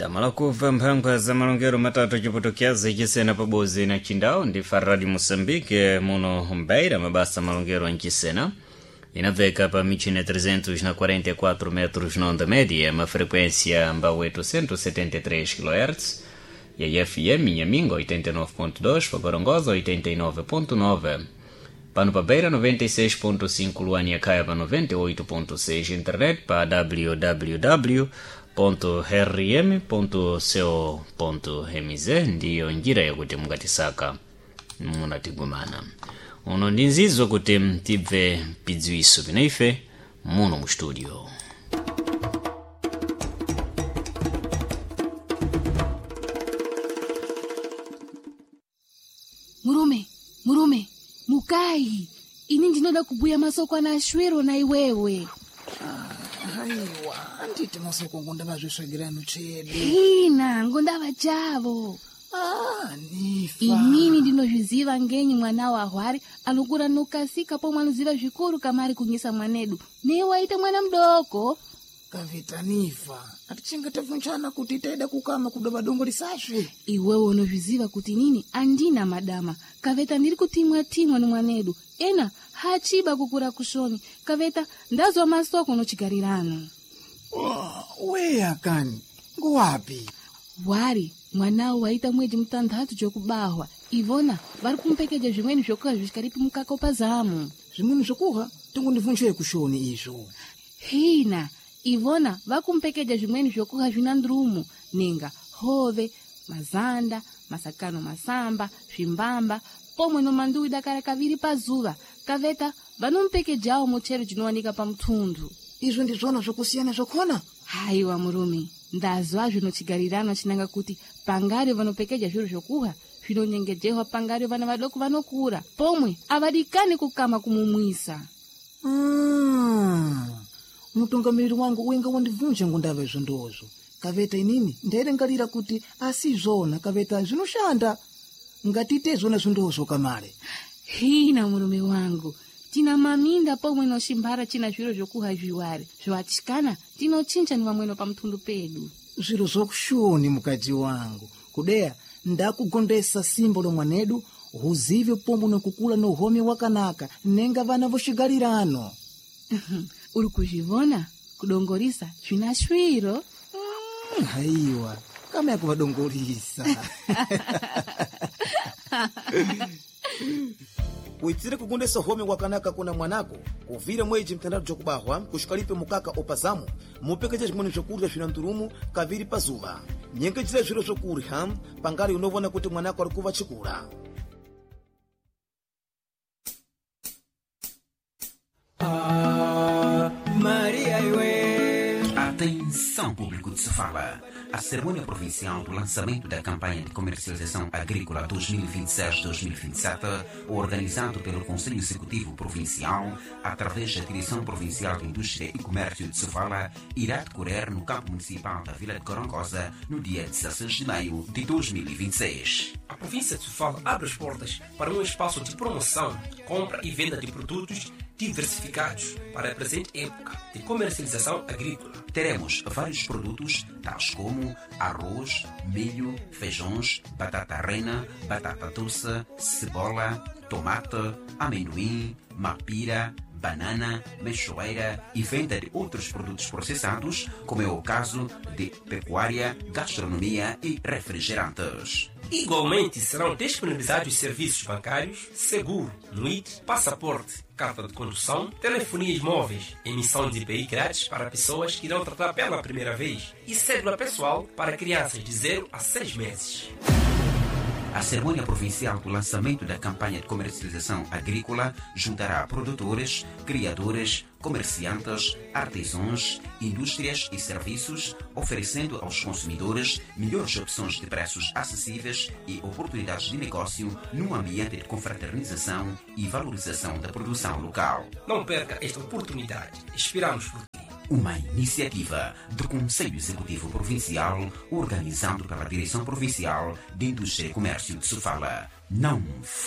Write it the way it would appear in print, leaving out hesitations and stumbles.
Tamalakuva mphangwa za malongero matatu chipotokeza chisena pabozi na chindao ndi Faradi Moçambique muno Mbeira mabasa malongero nchisena inaveka pa michine 344 metros na onda média uma frequência mbawe 873 kHz ya FM Nhamingo 89.2 pa Gorongosa 89.9 pano pa Beira 96.5 Luania Caiaba 98.6 internet pa www.rm.co.mz ndiyo njira yakuti mungatisaka munatigumana uno ndi nzizo kuti tibve pidziwiso vinaife muno mu studio. Murume mukai ini ndinoda kubuya masoko na shwiro na iwewe. Aiwa, anditi masoko ngondava zvisvagirano chedu. Hina, ngondava chavo. Nifa. Inini ndinozviziva ngenyi mwana wa Hwari anokura nokasika po mwanuziva zvikuru kamari kunyisa mwanedu. Newaita mwana mdoko. Kavita Nifa, atichinga tavunchana kuti taida kukama kudova dongo risasve. Iwewe unozviziva kuti nini andina madama. Kaveta ndiri kutimwa ni mwanedu. Ena hachiba kukura kushoni. Kaveta ndazwa masoko nochigarirano. Weya kani, nguwapi? Hwari, mwanao waita mwezi mutandatu chokubahwa. Ivona, vari kumpekeja zvimweni zvokuha zvisikaripi mukaka upazamu. Zvimweni zvokuha, tongo ndivuncheye kushoni izvo. Hina, Ivona, vakumpekeja zvimweni zvokuha zvina ndrumu. Ninga, hove, mazanda, masakano masamba, zvimbamba, pomwe nomanduwi dakara kaviri pazuva. Kaveta, vanompekejawo muchero chinowanika pamutundu. Izvo ndizvona zvokusiyana zvakona? Haiwa murume, ndazwa zvinochigarirano chinanga kuti pangari vanopekeja zviro zvokuha zvinonyengejerwa pangari vana vadoko vanokura. Pomwe, avadikani kukama kumumwisa. Mutungamiriri wangu wenga wandivunja ngondava izvo ndozvo. Kaveta inini ndairangarira kuti asizvona kaveta zvinoshanda. Ngatite zvona zvondozvo kamare. Hina murume wangu, tina maminda pomwe noshimbara china zviro zvokuha zviwari. Zvoatikana, tinochinja ni vamweno pamutundu pedu. Zviro zvokushoni mukadzi wangu. Kudeya, ndakugondesa simbo lomwanedu, huzive pomwe nokukula nohome wakanaka, nenga vana voshigarirano. Uri kuzvivona, kudongorisa, zvina shwiro. Haiwa, kama ya kuvadongorisa. Kuitire kugondesa home wakanaka kuna mwanako, kuvire mwezi mtandatu chokubahwa, kushikalipe mukaka opazamu, mupekeje zvimweni zvokurya zvina ndurumu kaviri pazuva. Nyengechire zviro zvokurya, pangari unovona kuti mwanako ari kuva chikura. Maria Iwe. Atenção, público de Sofala. A cerimônia provincial do lançamento da campanha de comercialização agrícola 2026-2027, organizado pelo Conselho Executivo Provincial, através da Direção Provincial de Indústria e Comércio de Sofala, irá decorrer no campo municipal da Vila de Gorongosa no dia 16 de maio de 2026. A província de Sofala abre as portas para um espaço de promoção, compra e venda de produtos diversificados para a presente época de comercialização agrícola. Teremos vários produtos, tais como arroz, milho, feijões, batata rena, batata doce, cebola, tomate, amendoim, mapira, banana, mexoeira e venda de outros produtos processados, como é o caso de pecuária, gastronomia e refrigerantes. Igualmente serão disponibilizados serviços bancários, seguro, NUIT, passaporte, carta de condução, telefonias móveis, emissão de IPI grátis para pessoas que irão tratar pela primeira vez e cédula pessoal para crianças de 0 a 6 meses. A cerimônia provincial do lançamento da campanha de comercialização agrícola juntará produtores, criadores, comerciantes, artesãos, indústrias e serviços, oferecendo aos consumidores melhores opções de preços acessíveis e oportunidades de negócio num ambiente de confraternização e valorização da produção local. Não perca esta oportunidade. Esperamos por ti. Uma iniciativa do Conselho Executivo Provincial, organizado pela Direção Provincial de Indústria e Comércio de Sofala. Não